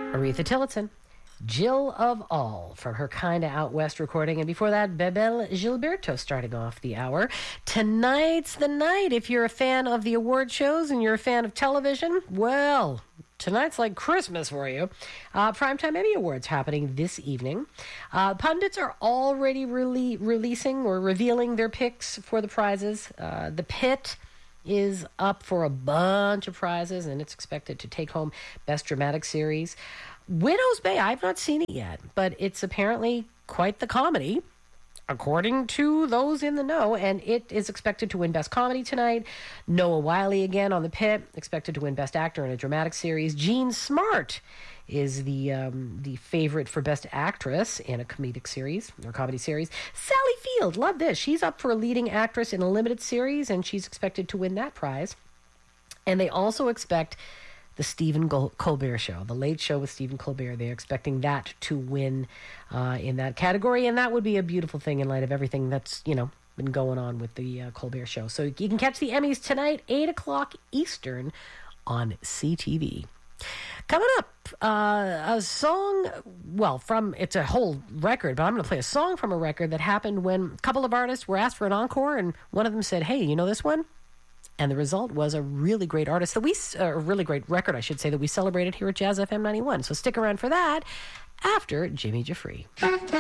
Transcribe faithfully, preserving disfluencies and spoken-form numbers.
Aretha Tillotson, Jill of All, from her Kinda Out West recording. And before that, Bebel Gilberto starting off the hour. Tonight's the night. If you're a fan of the award shows and you're a fan of television, well, tonight's like Christmas for you. Uh, Primetime Emmy Awards happening this evening. Uh, pundits are already rele- releasing or revealing their picks for the prizes. Uh, the Pit is up for a bunch of prizes, and it's expected to take home Best Dramatic Series. Widow's Bay, I've not seen it yet, but it's apparently quite the comedy, according to those in the know, and it is expected to win Best Comedy tonight. Noah Wyle again on The Pit, expected to win Best Actor in a Dramatic Series. Jean Smart is the um, the favorite for Best Actress in a comedic series or comedy series. Sally Field, love this. She's up for a leading actress in a limited series, and she's expected to win that prize. And they also expect the Stephen Colbert Show, The Late Show with Stephen Colbert. They're expecting that to win uh, in that category, and that would be a beautiful thing in light of everything that's, you know, been going on with the uh, Colbert Show. So you can catch the Emmys tonight, eight o'clock Eastern on C T V. Coming up, uh, a song, well, from, it's a whole record, but I'm going to play a song from a record that happened when a couple of artists were asked for an encore, and one of them said, hey, you know this one? And the result was a really great artist that we, uh, a really great record, I should say, that we celebrated here at Jazz F M ninety-one. So stick around for that after Jimmy Jeffrey.